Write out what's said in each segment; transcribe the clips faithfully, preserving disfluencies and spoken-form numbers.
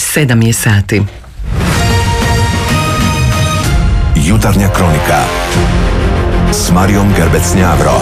Sedam je sati. Jutarnja kronika s Marijom Gerbec-Njavro.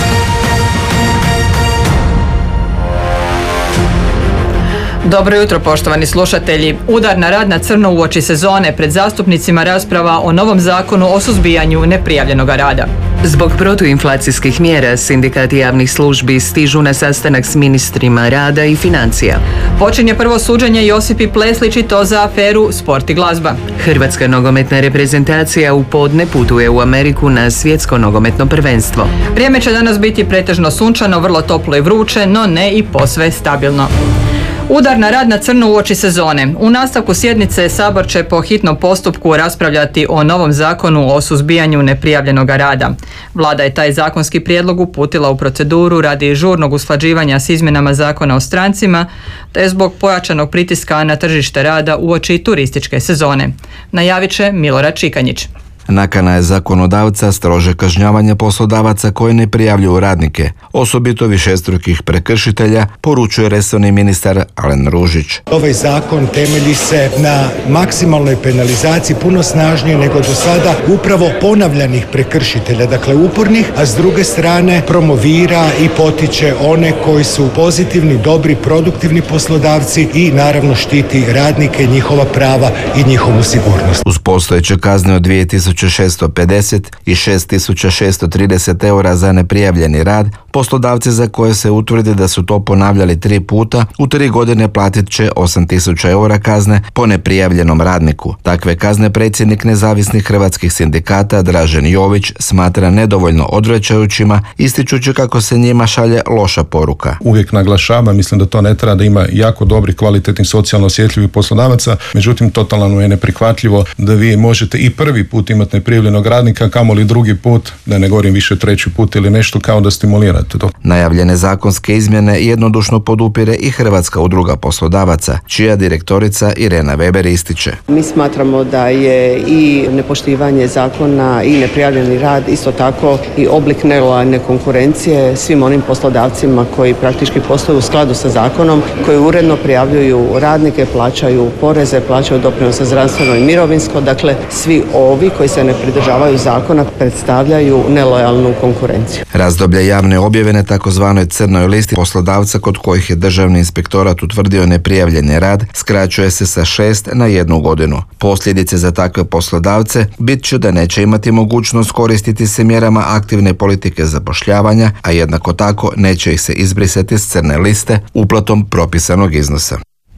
Dobro jutro, poštovani slušatelji. Udar na rad na crno uoči sezone, pred zastupnicima rasprava o novom zakonu o suzbijanju neprijavljenog rada. Zbog protuinflacijskih mjera sindikati javnih službi stižu na sastanak s ministrima rada i financija. Počinje prvo suđenje Josipi Pleslić i to za aferu Sport i glazba. Hrvatska nogometna reprezentacija u podne putuje u Ameriku na svjetsko nogometno prvenstvo. Vrijeme će danas biti pretežno sunčano, vrlo toplo i vruće, no ne i posve stabilno. Udar na rad na crno uoči sezone. U nastavku sjednice Sabor će po hitnom postupku raspravljati o novom zakonu o suzbijanju neprijavljenog rada. Vlada je taj zakonski prijedlog uputila u proceduru radi žurnog usklađivanja s izmjenama Zakona o strancima, te zbog pojačanog pritiska na tržište rada uoči turističke sezone. Najavit će Milorad Čikanjić. Nakana je zakonodavca strože kažnjavanje poslodavaca koji ne prijavljuju radnike, osobito višestrukih prekršitelja, poručuje resorni ministar Alen Ružić. Ovaj zakon temelji se na maksimalnoj penalizaciji, puno snažnije nego do sada, upravo ponavljanih prekršitelja, dakle upornih, a s druge strane promovira i potiče one koji su pozitivni, dobri, produktivni poslodavci i naravno štiti radnike, njihova prava i njihovu sigurnost. Uz postojeće kazne od dvije tisuće šesto pedeset i šest tisuća šesto trideset eura za neprijavljeni rad, poslodavci za koje se utvrdi da su to ponavljali tri puta, u tri godine platit će osam tisuća eura kazne po neprijavljenom radniku. Takve kazne predsjednik nezavisnih hrvatskih sindikata Dražen Jović smatra nedovoljno odvraćajućima, ističući kako se njima šalje loša poruka. Uvijek naglašava, mislim da to ne treba, da ima jako dobrih, kvalitetnih, socijalno osjetljivih poslodavaca, međutim totalno je neprihvatljivo da vi možete i prvi put imati neprijavljenog radnika, kamoli drugi put, da ne govorim više treći put ili nešto, kao da stimulirate to. Najavljene zakonske izmjene jednodušno podupire i Hrvatska udruga poslodavaca, čija direktorica Irena Weber ističe. Mi smatramo da je i nepoštivanje zakona i neprijavljeni rad isto tako i oblik nelojalne konkurencije svim onim poslodavcima koji praktički posluju u skladu sa zakonom, koji uredno prijavljuju radnike, plaćaju poreze, plaćaju doprinose zdravstveno i mirovinsko, dakle svi ovi koji se ne pridržavaju zakona predstavljaju nelojalnu konkurenciju. Razdoblje javne objave na takozvanoj crnoj listi poslodavca kod kojih je Državni inspektorat utvrdio neprijavljeni rad skraćuje se sa šest na jednu godinu. Posljedice za takve poslodavce bit će da neće imati mogućnost koristiti se mjerama aktivne politike zapošljavanja, a jednako tako neće ih se izbrisati s crne liste uplatom propisanog iznosa.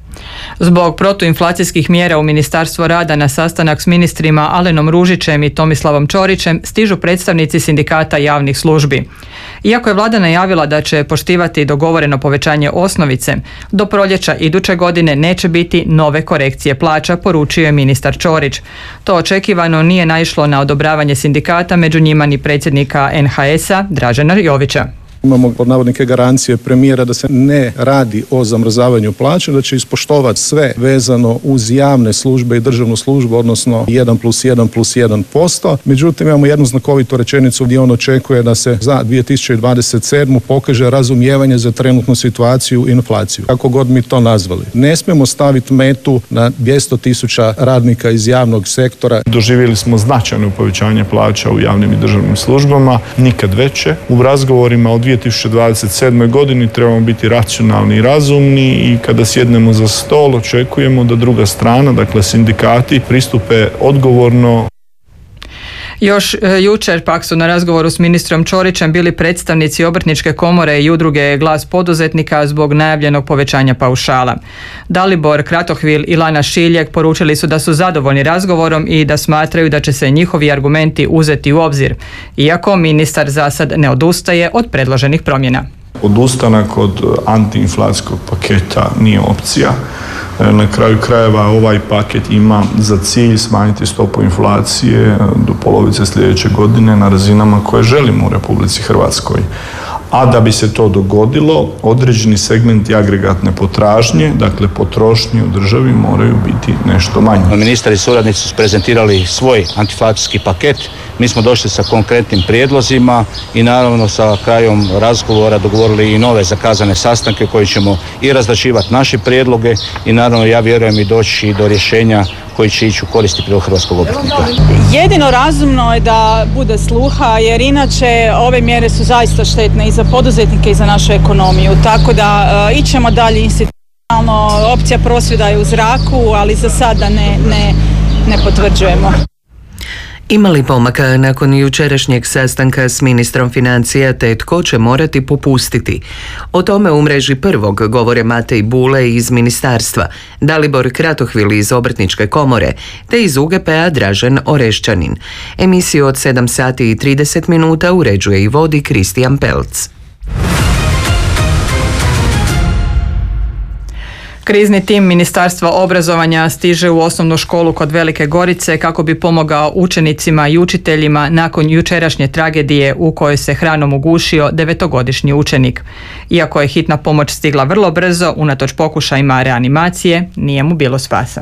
Zbog protuinflacijskih mjera u Ministarstvo rada na sastanak s ministrima Alenom Ružićem i Tomislavom Ćorićem stižu predstavnici sindikata javnih službi. Iako je vlada najavila da će poštivati dogovoreno povećanje osnovice, do proljeća iduće godine neće biti nove korekcije plaća, poručio je ministar Ćorić. To očekivano nije naišlo na odobravanje sindikata, među njima ni predsjednika en ha es-a Dražena Jovića. Imamo pod navodnike garancije premijera da se ne radi o zamrzavanju plaća, da će ispoštovati sve vezano uz javne službe i državnu službu, odnosno jedan plus jedan plus jedan posto. Međutim, imamo jednu znakovitu rečenicu gdje on očekuje da se za dvije tisuće dvadeset sedmu pokaže razumijevanje za trenutnu situaciju i inflaciju. Kako god mi to nazvali. Ne smijemo staviti metu na dvjesto tisuća radnika iz javnog sektora. Doživjeli smo značajno povećanje plaća u javnim i državnim službama, nikad veće. U razgovorima o dvije tisuće dvadeset sedmoj godini trebamo biti racionalni i razumni i kada sjednemo za stol očekujemo da druga strana, dakle sindikati, pristupe odgovorno. Još e, jučer pak su na razgovoru s ministrom Ćorićem bili predstavnici Obrtničke komore i udruge Glas poduzetnika zbog najavljenog povećanja paušala. Dalibor Kratohvil i Lana Šiljek poručili su da su zadovoljni razgovorom i da smatraju da će se njihovi argumenti uzeti u obzir, iako ministar za sad ne odustaje od predloženih promjena. Odustanak od antiinflacijskog paketa nije opcija. Na kraju krajeva ovaj paket ima za cilj smanjiti stopu inflacije do polovice sljedeće godine na razinama koje želimo u Republici Hrvatskoj. A da bi se to dogodilo, određeni segmenti agregatne potražnje, dakle potrošnje u državi, moraju biti nešto manji. Ministar i suradnici su prezentirali svoj antiinflacijski paket Mi smo došli sa konkretnim prijedlozima i naravno sa krajom razgovora dogovorili i nove zakazane sastanke koji ćemo i razrađivati naše prijedloge i naravno ja vjerujem i doći do rješenja koji će ići u koristi prilog hrvatskog obrtnika. Jedino razumno je da bude sluha, jer inače ove mjere su zaista štetne i za poduzetnike i za našu ekonomiju, tako da uh, ićemo dalje institucionalno. Opcija prosvjeda je u zraku, ali za sada ne, ne, ne potvrđujemo. Ima li pomaka nakon jučerašnjeg sastanka s ministrom financija, te tko će morati popustiti? O tome u mreži Prvog govore Matej Bule iz ministarstva, Dalibor Kratohvil iz Obrtničke komore, te iz U G P-a Dražen Orešćanin. Emisiju od sedam sati i trideset minuta uređuje i vodi Kristijan Pelc. Krizni tim Ministarstva obrazovanja stiže u osnovnu školu kod Velike Gorice kako bi pomogao učenicima i učiteljima nakon jučerašnje tragedije u kojoj se hranom ugušio devetogodišnji učenik. Iako je hitna pomoć stigla vrlo brzo, unatoč pokušajima reanimacije, nije mu bilo spasa.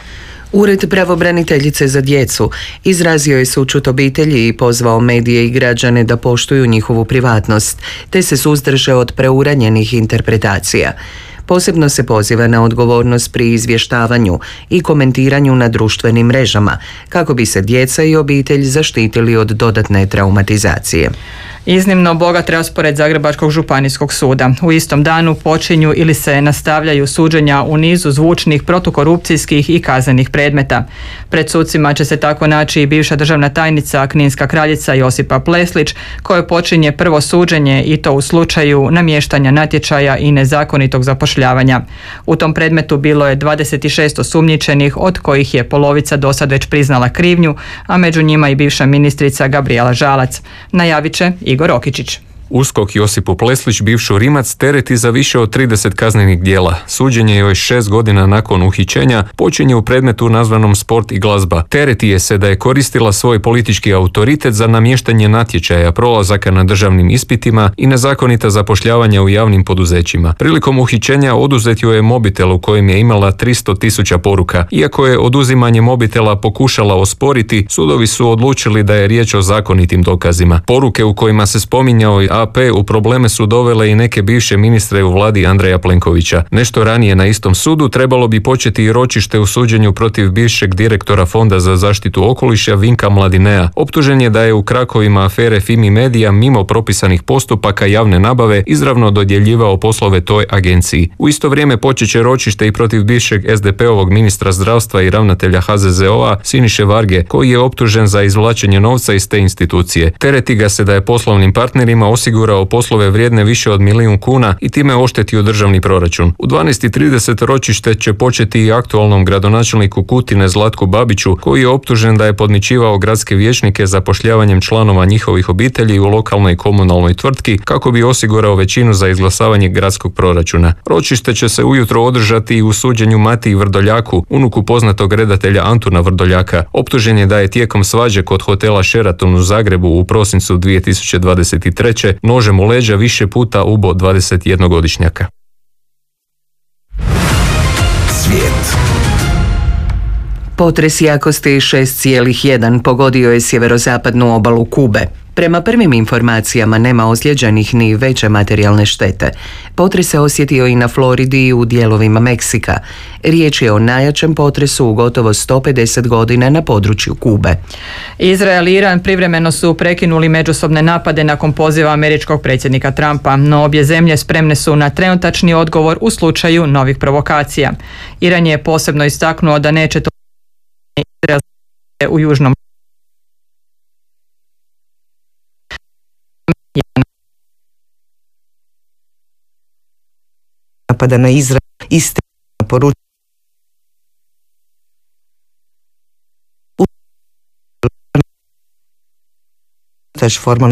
Ured pravobraniteljice za djecu izrazio je sućut obitelji i pozvao medije i građane da poštuju njihovu privatnost, te se suzdrže od preuranjenih interpretacija. Posebno se poziva na odgovornost pri izvještavanju i komentiranju na društvenim mrežama, kako bi se djeca i obitelj zaštitili od dodatne traumatizacije. Iznimno bogat raspored Zagrebačkog županijskog suda. U istom danu počinju ili se nastavljaju suđenja u nizu zvučnih protukorupcijskih i kaznenih predmeta. Pred sucima će se tako naći i bivša državna tajnica Kninska kraljica Josipa Pleslić, kojoj počinje prvo suđenje i to u slučaju namještanja natječaja i nezakonitog zapošljavanja. U tom predmetu bilo je dvadeset šest osumnjičenih, od kojih je polovica dosad već priznala krivnju, a među njima i bivša ministrica Gabrijela Žalac. Najavit će Igor Okičić. USKOK Josipu Pleslić, bivšu Rimac, tereti za više od trideset kaznenih djela. Suđenje joj šest godina nakon uhićenja počinje u predmetu nazvanom Sport i glazba. Tereti je se da je koristila svoj politički autoritet za namještanje natječaja, prolazaka na državnim ispitima i nezakonita zapošljavanja u javnim poduzećima. Prilikom uhićenja oduzet joj je mobitel u kojem je imala tristo tisuća poruka. Iako je oduzimanje mobitela pokušala osporiti, sudovi su odlučili da je riječ o zakonitim dokazima. Poruke u kojima se spominjao A P u probleme su dovele i neke bivše ministre u vladi Andreja Plenkovića. Nešto ranije na istom sudu trebalo bi početi i ročište u suđenju protiv bivšeg direktora Fonda za zaštitu okoliša Vinka Mladinea. Optužen je da je u krakovima afere Fimi Media mimo propisanih postupaka javne nabave izravno dodjeljivao poslove toj agenciji. U isto vrijeme počeće ročište i protiv bivšeg S D P-ovog ministra zdravstva i ravnatelja H Z Z O-a Siniše Varge, koji je optužen za izvlačenje novca iz te institucije. Tereti ga se da je poslovnim partnerima osigurao poslove vrijedne više od milijun kuna i time oštetio državni proračun. U dvanaest i trideset ročište će početi i aktualnom gradonačelniku Kutine Zlatku Babiću, koji je optužen da je podmićivao gradske vijećnike zapošljavanjem članova njihovih obitelji u lokalnoj i komunalnoj tvrtki kako bi osigurao većinu za izglasavanje gradskog proračuna. Ročište će se ujutro održati i u suđenju Matiji Vrdoljaku, unuku poznatog redatelja Antuna Vrdoljaka. Optužen je da je tijekom svađe kod hotela Sheraton u Zagrebu u prosincu dvije tisuće dvadeset treće nožem u leđa više puta ubo dvadesetjednogodišnjaka. Svijet. Potres jakosti šest zarez jedan pogodio je sjeverozapadnu obalu Kube. Prema prvim informacijama nema ozlijeđenih ni veće materijalne štete. Potres se osjetio i na Floridi i u dijelovima Meksika. Riječ je o najjačem potresu u gotovo sto pedeset godina na području Kube. Izrael i Iran privremeno su prekinuli međusobne napade nakon poziva američkog predsjednika Trumpa, no obje zemlje spremne su na trenutačni odgovor u slučaju novih provokacija. Iran je posebno istaknuo da neće to Izrael u južnom napada na Izrael iste poručuje formalno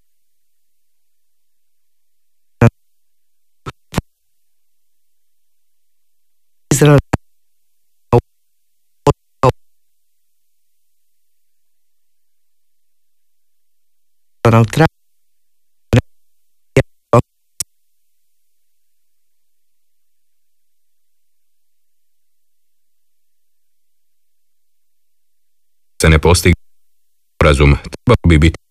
Izrael Donald Trump se ne postigne sporazum trebao bi biti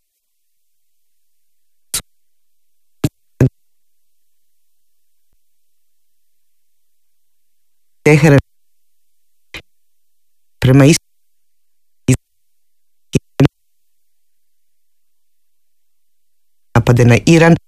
Teheran prema istom napade na Iran